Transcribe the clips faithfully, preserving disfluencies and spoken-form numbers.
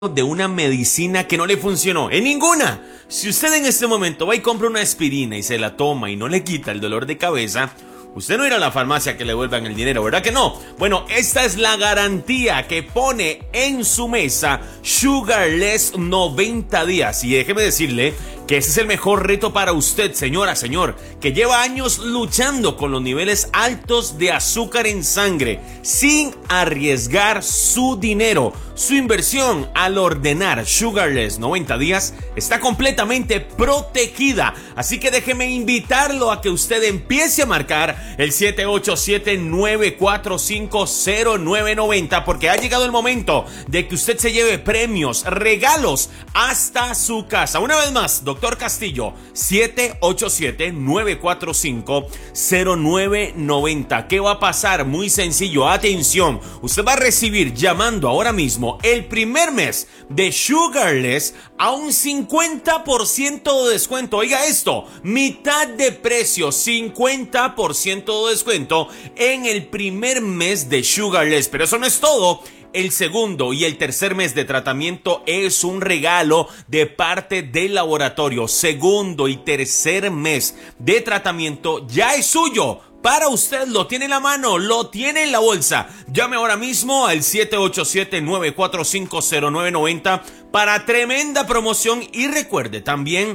de una medicina que no le funcionó, en ninguna. Si usted en este momento va y compra una aspirina y se la toma y no le quita el dolor de cabeza, usted no irá a la farmacia a que le vuelvan el dinero, ¿verdad que no? Bueno, esta es la garantía que pone en su mesa Sugarless noventa días. Y déjeme decirle que ese es el mejor reto para usted, señora, señor, que lleva años luchando con los niveles altos de azúcar en sangre, sin arriesgar su dinero. Su inversión al ordenar Sugarless noventa días está completamente protegida. Así que déjeme invitarlo a que usted empiece a marcar el siete ocho siete, nueve cuatro cinco, cero nueve nueve cero, porque ha llegado el momento de que usted se lleve premios, regalos hasta su casa. Una vez más, doctor Castillo, siete ocho siete, nueve cuatro cinco, cero nueve nueve cero. ¿Qué va a pasar? Muy sencillo, atención. Usted va a recibir, llamando ahora mismo, el primer mes de Sugarless a un cincuenta por ciento de descuento. Oiga esto, mitad de precio, cincuenta por ciento de descuento en el primer mes de Sugarless. Pero eso no es todo. El segundo y el tercer mes de tratamiento es un regalo de parte del laboratorio. Segundo y tercer mes de tratamiento ya es suyo. Para usted, lo tiene en la mano, lo tiene en la bolsa. Llame ahora mismo al siete ocho siete, nueve cuatro cinco, cero nueve nueve cero para tremenda promoción. Y recuerde también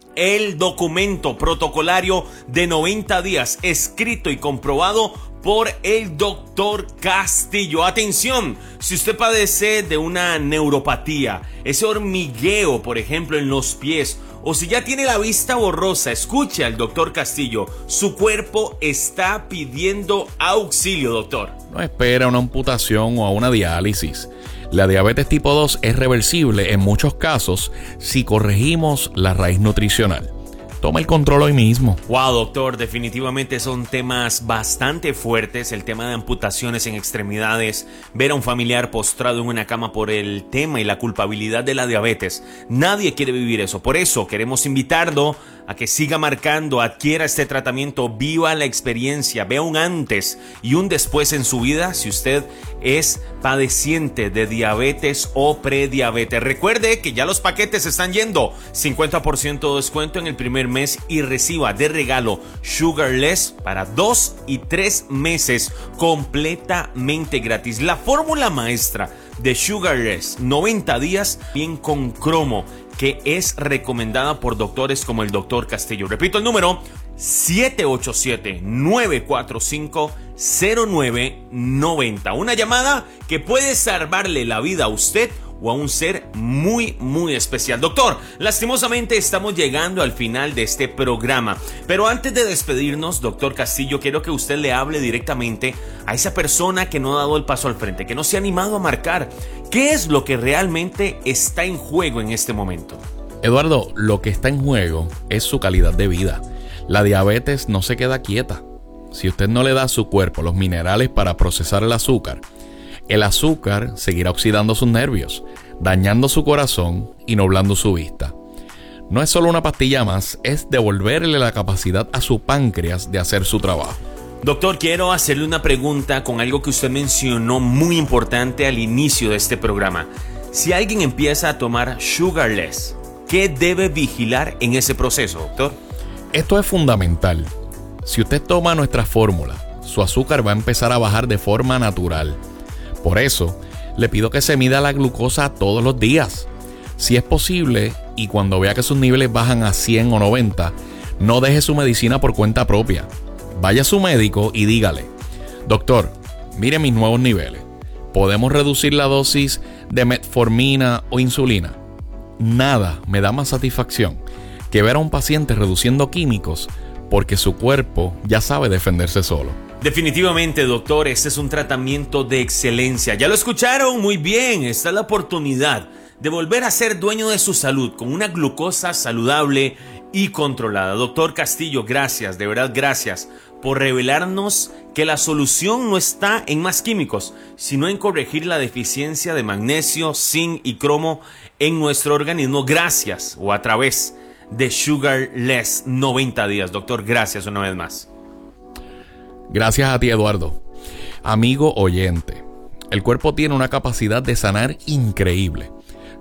el documento protocolario de noventa días escrito y comprobado por el doctor Castillo. Atención, si usted padece de una neuropatía, ese hormigueo, por ejemplo, en los pies, o si ya tiene la vista borrosa, escuche al doctor Castillo. Su cuerpo está pidiendo auxilio, doctor. No espera una amputación o a una diálisis. La diabetes tipo dos es reversible en muchos casos si corregimos la raíz nutricional. Toma el control hoy mismo. Wow, doctor, definitivamente son temas bastante fuertes. El tema de amputaciones en extremidades, ver a un familiar postrado en una cama por el tema y la culpabilidad de la diabetes. Nadie quiere vivir eso. Por eso queremos invitarlo a que siga marcando, adquiera este tratamiento, viva la experiencia, vea un antes y un después en su vida si usted es padeciente de diabetes o prediabetes. Recuerde que ya los paquetes están yendo, cincuenta por ciento de descuento en el primer mes y reciba de regalo Sugarless para dos y tres meses completamente gratis. La fórmula maestra de Sugarless noventa días, bien con cromo, que es recomendada por doctores como el doctor Castillo. Repito el número, siete ocho siete, nueve cuatro cinco, cero nueve nueve cero. Una llamada que puede salvarle la vida a usted o a un ser muy, muy especial. Doctor, lastimosamente estamos llegando al final de este programa. Pero antes de despedirnos, doctor Castillo, quiero que usted le hable directamente a esa persona que no ha dado el paso al frente, que no se ha animado a marcar. ¿Qué es lo que realmente está en juego en este momento? Eduardo, lo que está en juego es su calidad de vida. La diabetes no se queda quieta. Si usted no le da a su cuerpo los minerales para procesar el azúcar, el azúcar seguirá oxidando sus nervios, dañando su corazón y nublando su vista. No es solo una pastilla más, es devolverle la capacidad a su páncreas de hacer su trabajo. Doctor, quiero hacerle una pregunta con algo que usted mencionó muy importante al inicio de este programa. Si alguien empieza a tomar Sugarless, ¿qué debe vigilar en ese proceso, doctor? Esto es fundamental. Si usted toma nuestra fórmula, su azúcar va a empezar a bajar de forma natural. Por eso, le pido que se mida la glucosa todos los días. Si es posible, y cuando vea que sus niveles bajan a cien o noventa, no deje su medicina por cuenta propia. Vaya a su médico y dígale: doctor, mire mis nuevos niveles. ¿Podemos reducir la dosis de metformina o insulina? Nada me da más satisfacción que ver a un paciente reduciendo químicos porque su cuerpo ya sabe defenderse solo. Definitivamente, doctor, este es un tratamiento de excelencia. Ya lo escucharon muy bien. Esta es la oportunidad de volver a ser dueño de su salud con una glucosa saludable y controlada. Doctor Castillo, gracias, de verdad gracias por revelarnos que la solución no está en más químicos, sino en corregir la deficiencia de magnesio, zinc y cromo en nuestro organismo. Gracias, o a través de Sugarless noventa días. Doctor, gracias una vez más. Gracias a ti, Eduardo. Amigo oyente, el cuerpo tiene una capacidad de sanar increíble.